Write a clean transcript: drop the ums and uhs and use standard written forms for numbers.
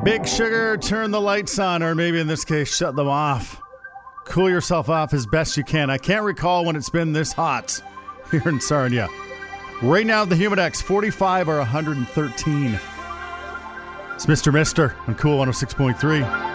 Big Sugar, turn the lights on, or maybe in this case, shut them off. Cool yourself off as best you can. I can't recall when it's been this hot here in Sarnia. Right now, the Humidex, 45 or 113. It's Mr. Mister on Cool 106.3.